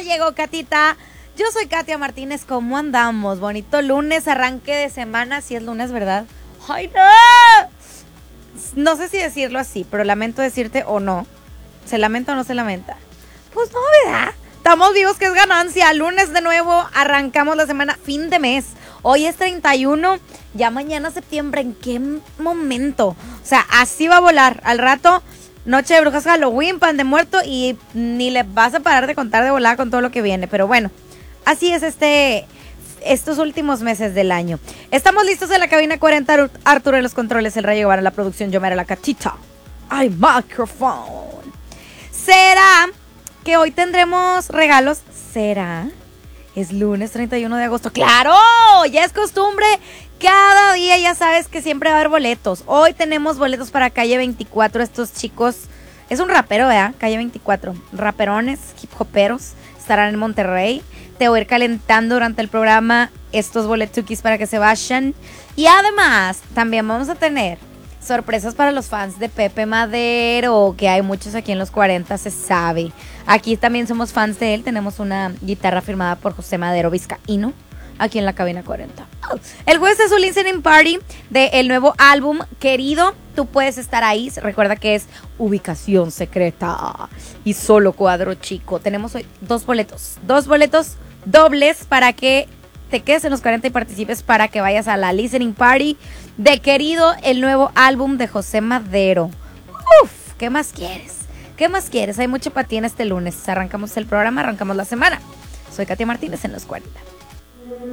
llegó, Catita. Yo soy Katia Martínez, ¿cómo andamos? Bonito lunes, arranque de semana, si es lunes, ¿verdad? ¡Ay, no! No sé si decirlo así, pero lamento decirte o no. ¿Se lamenta o no se lamenta? Pues no, ¿verdad? Estamos vivos, que es ganancia. Lunes de nuevo, arrancamos la semana, fin de mes. Hoy es 31, ya mañana septiembre. ¿En qué momento? O sea, así va a volar. Al rato, noche de brujas, Halloween, pan de muerto, y ni le vas a parar de contar de volada con todo lo que viene. Pero bueno, así es estos últimos meses del año. Estamos listos en la cabina 40. Arturo en los controles, el Rayo Guevara en la producción, yo me haré la Catita. ¡Ay, microphone! ¿Será que hoy tendremos regalos? ¿Será? Es lunes 31 de agosto. ¡Claro! Ya es costumbre. Cada día ya sabes que siempre va a haber boletos. Hoy tenemos boletos para Calle 24. Estos chicos, es un rapero, ¿verdad? Calle 24. Raperones, hip hoperos, estarán en Monterrey. Te voy a ir calentando durante el programa estos boletukis para que se vayan. Y además, también vamos a tener sorpresas para los fans de Pepe Madero, que hay muchos aquí en los 40, se sabe. Aquí también somos fans de él. Tenemos una guitarra firmada por José Madero Vizcaíno, aquí en la cabina 40. El jueves es su listening party del nuevo álbum Querido. Tú puedes estar ahí. Recuerda que es ubicación secreta y solo cuadro chico. Tenemos hoy dos boletos dobles para que te quedes en los 40 y participes, para que vayas a la listening party de Querido, el nuevo álbum de José Madero. Uf, ¿qué más quieres? ¿Qué más quieres? Hay mucho para ti en este lunes. Arrancamos el programa, arrancamos la semana. Soy Katia Martínez en los 40.